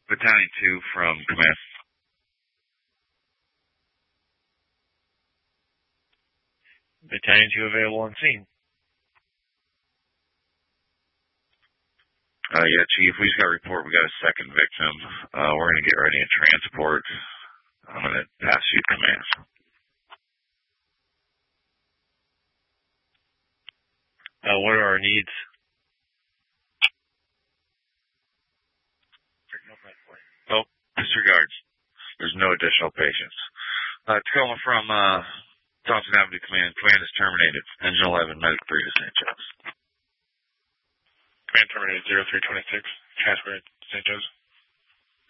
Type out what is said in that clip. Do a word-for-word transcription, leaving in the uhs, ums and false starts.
Battalion two from command. Battalion two available on scene. Uh, yeah, Chief, we just got a report. We got a second victim. Uh, we're going to get ready and transport. I'm going to pass you command. Uh, what are our needs? Oh, disregards. There's no additional patients. Uh, Tacoma from, uh, Thompson Avenue Command. Command is terminated. Engine eleven, medic three to Saint Joe's. Command terminated zero three twenty-six. Transfer to Saint Joe's.